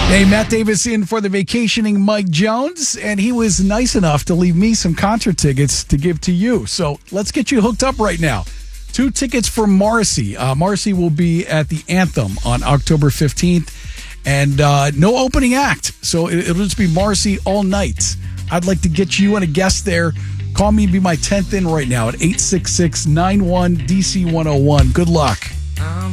Hey, Matt Davis in for the vacationing Mike Jones, and he was nice enough to leave me some concert tickets to give to you. So let's get you hooked up right now. 2 tickets for Morrissey. Morrissey will be at the Anthem on October 15th, and no opening act. So it'll just be Morrissey all night. I'd like to get you and a guest there. Call me and be my 10th in right now at 866-91-DC-101. Good luck.